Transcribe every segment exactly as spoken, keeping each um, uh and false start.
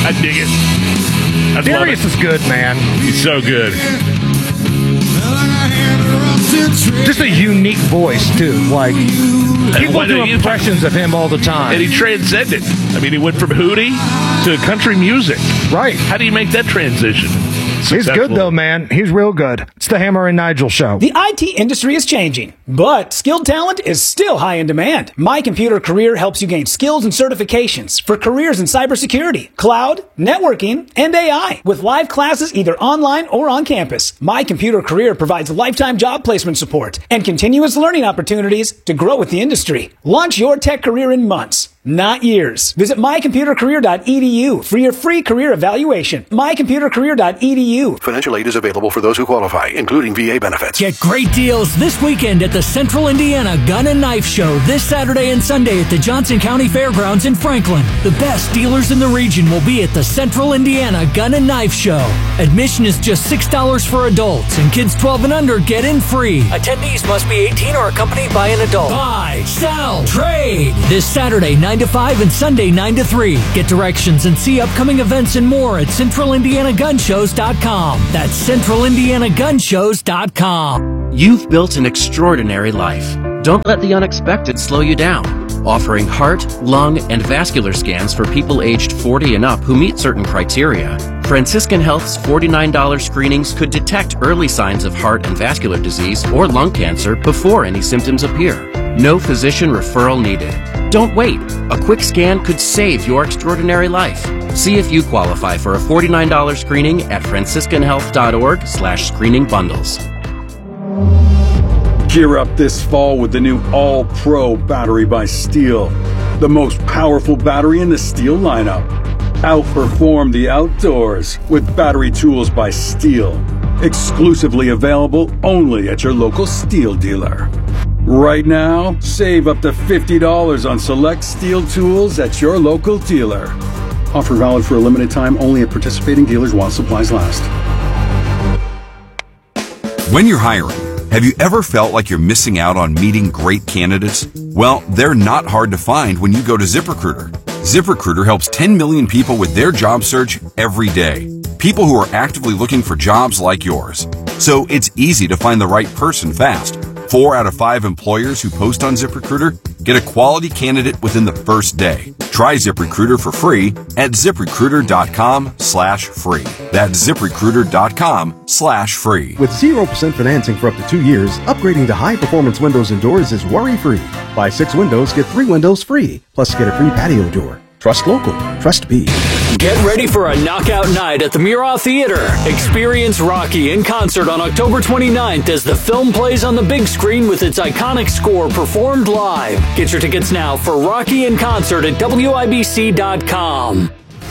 I dig it. I Darius is good, man. He's so good. Just a unique voice, too. Like, people What- do you- impressions of him all the time. And he transcended. I mean, he went from Hootie to country music. Right. How do you make that transition? He's Successful? good, though, man. He's real good. It's the Hammer and Nigel Show. The I T industry is changing, but skilled talent is still high in demand. My Computer Career helps you gain skills and certifications for careers in cybersecurity, cloud, networking, and A I. With live classes either online or on campus, My Computer Career provides lifetime job placement support and continuous learning opportunities to grow with the industry. Launch your tech career in months, not years. Visit my computer career dot e d u for your free career evaluation. my computer career dot e d u. Financial aid is available for those who qualify, including V A benefits. Get great deals this weekend at the Central Indiana Gun and Knife Show this Saturday and Sunday at the Johnson County Fairgrounds in Franklin. The best dealers in the region will be at the Central Indiana Gun and Knife Show. Admission is just six dollars for adults, and kids twelve and under get in free. Attendees must be eighteen or accompanied by an adult. Buy, sell, trade. This Saturday, nine to five and Sunday, nine to three. Get directions and see upcoming events and more at central indiana gun shows dot com. That's central indiana gun shows dot com. You've built an extraordinary life. Don't let the unexpected slow you down. Offering heart, lung, and vascular scans for people aged forty and up who meet certain criteria, Franciscan Health's forty-nine dollars screenings could detect early signs of heart and vascular disease or lung cancer before any symptoms appear. No physician referral needed. Don't wait. A quick scan could save your extraordinary life. See if you qualify for a forty-nine dollars screening at franciscan health dot org slash screening bundles. Gear up this fall with the new All-Pro battery by Steel. The most powerful battery in the Steel lineup. Outperform the outdoors with battery tools by Steel. Exclusively available only at your local Steel dealer. Right now, save up to fifty dollars on select Steel tools at your local dealer. Offer valid for a limited time only at participating dealers while supplies last. When you're hiring, have you ever felt like you're missing out on meeting great candidates? Well, they're not hard to find when you go to ZipRecruiter. ZipRecruiter helps ten million people with their job search every day. People who are actively looking for jobs like yours. So it's easy to find the right person fast. Four out of five employers who post on ZipRecruiter get a quality candidate within the first day. Try ZipRecruiter for free at ZipRecruiter.com slash free. That's ZipRecruiter.com slash free. With zero percent financing for up to two years, upgrading to high-performance windows and doors is worry-free. Buy six windows, get three windows free. Plus, get a free patio door. Trust local. Trust B. Get ready for a knockout night at the Murat Theater. Experience Rocky in concert on October twenty-ninth as the film plays on the big screen with its iconic score performed live. Get your tickets now for Rocky in concert at W I B C dot com.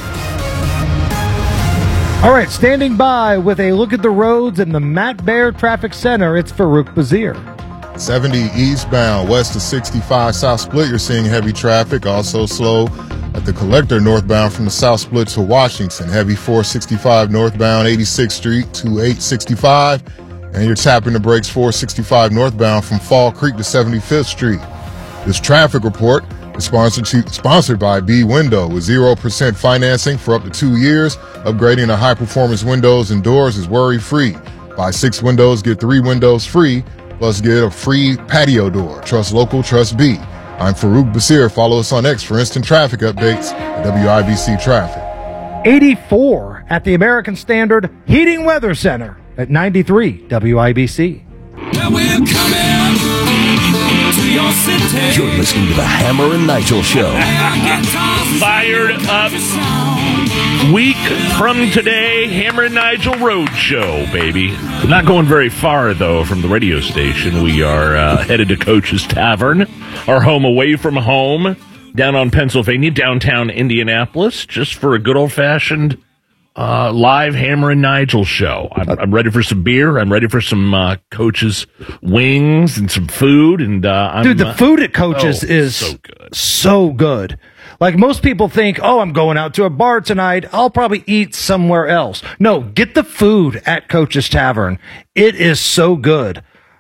All right, standing by with a look at the roads in the Matt Baer Traffic Center, it's Farouk Bazir. seventy eastbound, west of sixty-five South Split, you're seeing heavy traffic. Also slow at the Collector northbound from the South Split to Washington. Heavy four sixty-five northbound eighty-sixth Street to eight sixty-five. And you're tapping the brakes four sixty-five northbound from Fall Creek to seventy-fifth Street. This traffic report is sponsored, to, sponsored by B Window with zero percent financing for up to two years. Upgrading to high-performance windows and doors is worry-free. Buy six windows, get three windows free. Plus, get a free patio door. Trust local, trust B. I'm Farouk Basir. Follow us on X for instant traffic updates at W I B C Traffic. eighty-four at the American Standard Heating Weather Center at ninety-three W I B C. Well, we're coming to your city. You're listening to the Hammer and Nigel Show. Fired up. Week from today, Hammer and Nigel Road Show, baby. Not going very far, though, from the radio station. We are uh, headed to Coach's Tavern, our home away from home, down on Pennsylvania, downtown Indianapolis, just for a good old-fashioned uh, live Hammer and Nigel show. I'm, I'm ready for some beer. I'm ready for some uh, Coach's wings and some food. And uh, I'm, Dude, the food at Coach's oh, is so good. So good. Like, most people think, oh, I'm going out to a bar tonight. I'll probably eat somewhere else. No, get the food at Coach's Tavern. It is so good.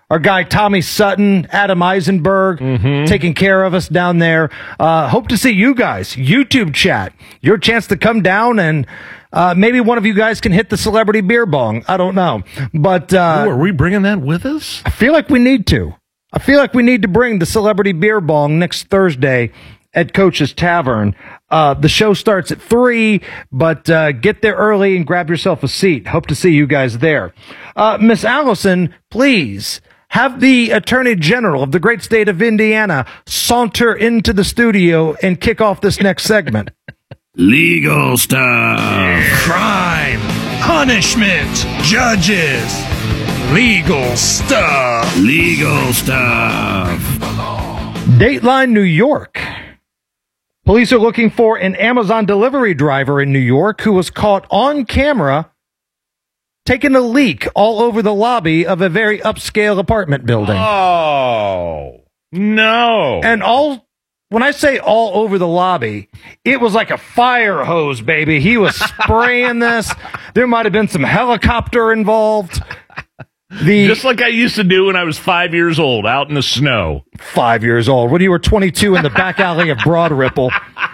Our guy Tommy Sutton, Adam Eisenberg, Mm-hmm. taking care of us down there. Uh, hope to see you guys. YouTube chat. Your chance to come down and uh, maybe one of you guys can hit the celebrity beer bong. I don't know. But uh, Ooh, are we bringing that with us? I feel like we need to. I feel like we need to bring the celebrity beer bong next Thursday at Coach's Tavern. Uh, the show starts at three, but uh, get there early and grab yourself a seat. Hope to see you guys there. Uh, Miss Allison, please have the Attorney General of the great state of Indiana saunter into the studio and kick off this next segment. Legal stuff. Crime, punishment, judges, legal stuff. Legal stuff. Dateline New York. Police are looking for an Amazon delivery driver in New York who was caught on camera taking a leak all over the lobby of a very upscale apartment building. Oh, no. And all, when I say all over the lobby, it was like a fire hose, baby. He was spraying this. There might have been some helicopter involved. The, Just like I used to do when I was five years old, out in the snow. Five years old. When you were twenty-two in the back alley of Broad Ripple.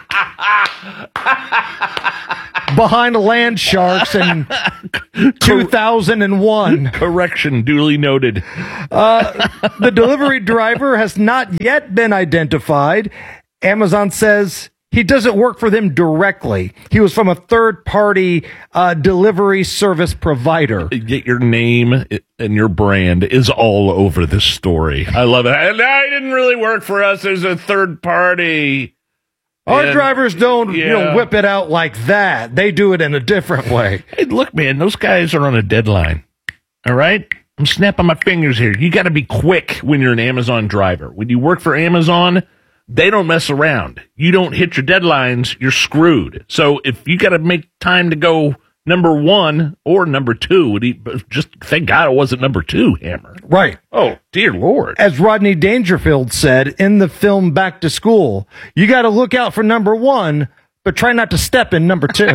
Behind Land Sharks in two thousand one. Correction, duly noted. Uh, the delivery driver has not yet been identified. Amazon says he doesn't work for them directly. He was from a third-party uh, delivery service provider. Get your name and your brand is all over this story. I love it. And I didn't really work for us. There's a third party. Our And, drivers don't yeah. you know, whip it out like that. They do it in a different way. Hey, look, man, those guys are on a deadline. All right? I'm snapping my fingers here. You got to be quick when you're an Amazon driver. When you work for Amazon, they don't mess around. You don't hit your deadlines, you're screwed. So if you got to make time to go number one or number two, just thank God it wasn't number two, Hammer. Right. Oh, dear Lord. As Rodney Dangerfield said in the film Back to School, you got to look out for number one, but try not to step in number two.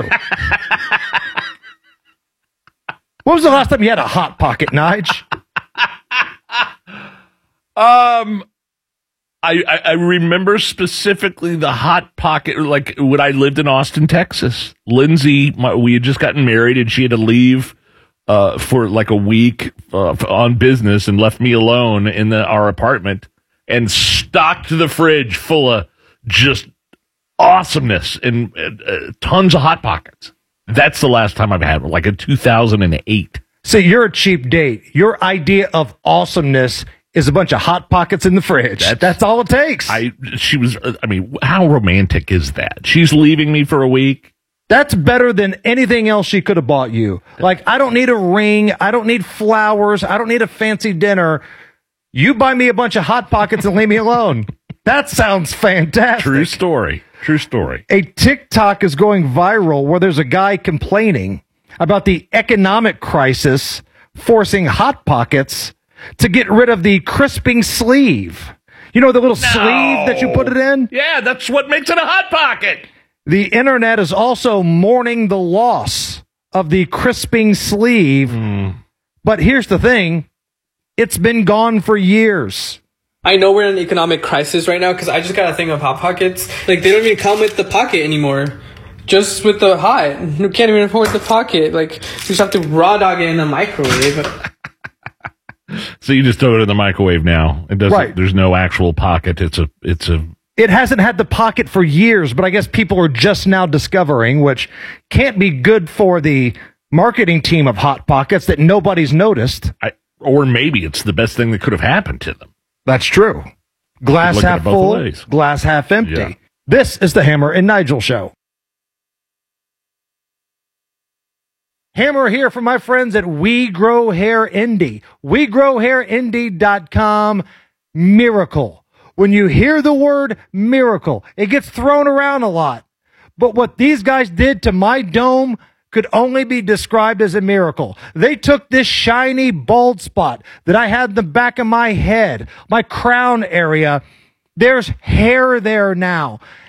When was the last time you had a Hot Pocket, Nige? Um... I, I, I remember specifically the Hot Pocket, like when I lived in Austin, Texas. Lindsay, my, we had just gotten married and she had to leave uh, for like a week uh, on business and left me alone in the, our apartment and stocked the fridge full of just awesomeness and uh, tons of Hot Pockets. That's the last time I've had one, like in two thousand eight. So you're a cheap date. Your idea of awesomeness is a bunch of Hot Pockets in the fridge. That's, That's all it takes. I she was. I mean, how romantic is that? She's leaving me for a week. That's better than anything else she could have bought you. Like, I don't need a ring. I don't need flowers. I don't need a fancy dinner. You buy me a bunch of Hot Pockets and leave me alone. That sounds fantastic. True story. True story. A TikTok is going viral where there's a guy complaining about the economic crisis forcing Hot Pockets to get rid of the crisping sleeve. You know, the little No. sleeve that you put it in? Yeah, that's what makes it a Hot Pocket. The internet is also mourning the loss of the crisping sleeve. Mm. But here's the thing. It's been gone for years. I know we're in an economic crisis right now because I just got a thing of Hot Pockets. Like, they don't even come with the pocket anymore. Just with the hot. You can't even afford the pocket. Like, you just have to raw dog it in the microwave. So you just throw it in the microwave now. It doesn't. Right. There's no actual pocket. It's a. It's a. It hasn't had the pocket for years, but I guess people are just now discovering, which can't be good for the marketing team of Hot Pockets that nobody's noticed. I, or maybe it's the best thing that could have happened to them. That's true. Glass Look at half it both full, ways. glass half empty. Yeah. This is the Hammer and Nigel Show. Hammer here from my friends at We Grow Hair Indie. we grow hair indie dot com. Miracle. When you hear the word miracle, it gets thrown around a lot. But what these guys did to my dome could only be described as a miracle. They took this shiny bald spot that I had in the back of my head, my crown area. There's hair there now.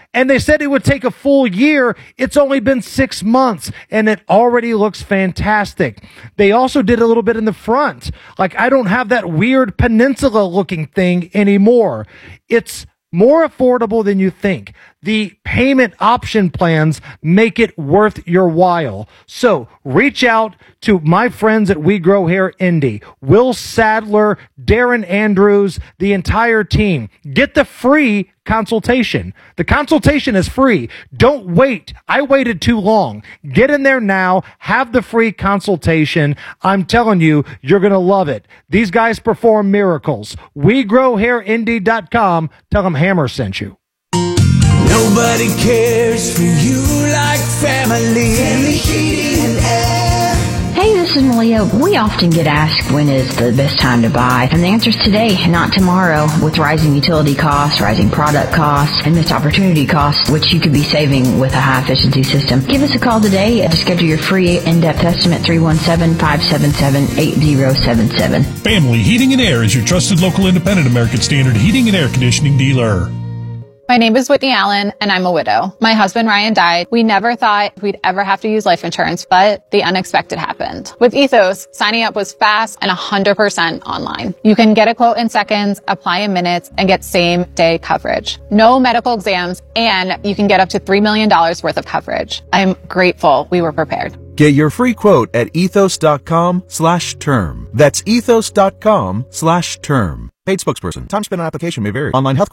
And they said it would take a full year. It's only been six months, and it already looks fantastic. They also did a little bit in the front. Like, I don't have that weird peninsula-looking thing anymore. It's more affordable than you think. The payment option plans make it worth your while. So reach out to my friends at We Grow Hair Indy, Will Sadler, Darren Andrews, the entire team. Get the free consultation. The consultation is free. Don't wait. I waited too long. Get in there now. Have the free consultation. I'm telling you, you're going to love it. These guys perform miracles. we grow hair indy dot com. Tell them Hammer sent you. Nobody cares for you like family. Family Heating and Air. Hey, this is Malia. We often get asked when is the best time to buy, and the answer is today, not tomorrow. With rising utility costs, rising product costs, and missed opportunity costs, which you could be saving with a high-efficiency system. Give us a call today to schedule your free in-depth estimate, three one seven, five seven seven, eight zero seven seven. Family Heating and Air is your trusted local independent American Standard heating and air conditioning dealer. My name is Whitney Allen, and I'm a widow. My husband, Ryan, died. We never thought we'd ever have to use life insurance, but the unexpected happened. With Ethos, signing up was fast and one hundred percent online. You can get a quote in seconds, apply in minutes, and get same-day coverage. No medical exams, and you can get up to three million dollars worth of coverage. I'm grateful we were prepared. Get your free quote at ethos.com slash term. That's ethos.com slash term. Paid spokesperson. Time spent on application may vary. Online health